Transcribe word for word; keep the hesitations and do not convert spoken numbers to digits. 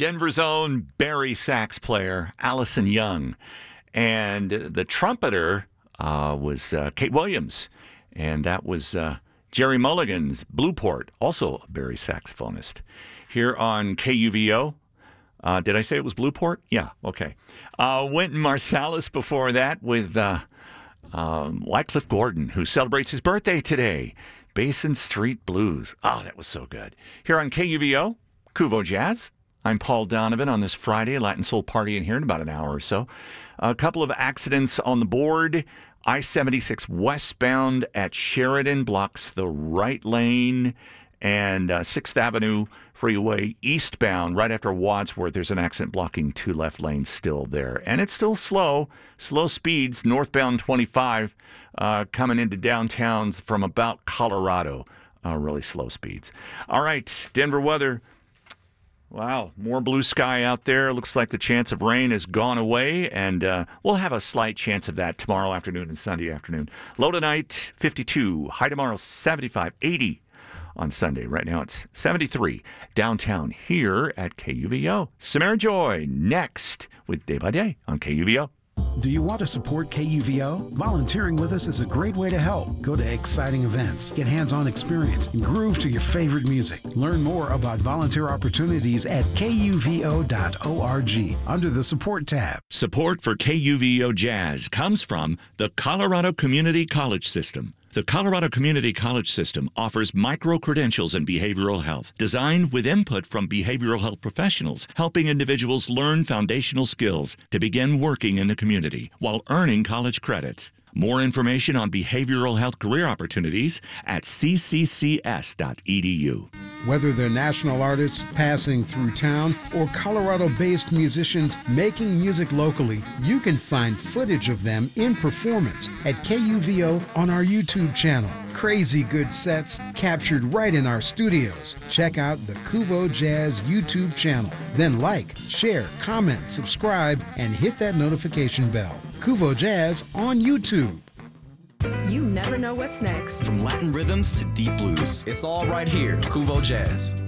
Denver's own Barry sax player, Allison Young. And the trumpeter uh, was uh, Kate Williams. And that was uh, Jerry Mulligan's Blueport, also a Barry saxophonist. Here on K U V O. Uh, did I say it was Blueport? Yeah, okay. Uh, Wynton Marsalis before that with uh, um, Wycliffe Gordon, who celebrates his birthday today. Basin Street Blues. Oh, that was so good. Here on K U V O, Kuvo Jazz. I'm Paul Donovan on this Friday, Latin Soul Party in here in about an hour or so. A couple of accidents on the board. I seventy-six westbound at Sheridan blocks the right lane, and uh, sixth Avenue Freeway eastbound right after Wadsworth. There's an accident blocking two left lanes still there. And it's still slow. Slow speeds, northbound twenty-five uh, coming into downtown from about Colorado. Uh, really slow speeds. All right, Denver weather. Wow, more blue sky out there. Looks like the chance of rain has gone away, and uh, we'll have a slight chance of that tomorrow afternoon and Sunday afternoon. Low tonight, fifty-two. High tomorrow, seventy-five. eighty on Sunday. Right now it's seventy-three downtown here at K U V O. Samara Joy next with Day by Day on K U V O. Do you want to support K U V O? Volunteering with us is a great way to help. Go to exciting events, get hands-on experience, and groove to your favorite music. Learn more about volunteer opportunities at K U V O dot org under the Support tab. Support for K U V O Jazz comes from the Colorado Community College System. The Colorado Community College System offers micro-credentials in behavioral health, designed with input from behavioral health professionals, helping individuals learn foundational skills to begin working in the community while earning college credits. More information on behavioral health career opportunities at c c c s dot e d u. Whether they're national artists passing through town or Colorado-based musicians making music locally, you can find footage of them in performance at K U V O on our YouTube channel. Crazy good sets captured right in our studios. Check out the Kuvo Jazz YouTube channel. Then like, share, comment, subscribe, and hit that notification bell. Kuvo Jazz on YouTube. You never know what's next. From Latin rhythms to deep blues, it's all right here. Kuvo Jazz.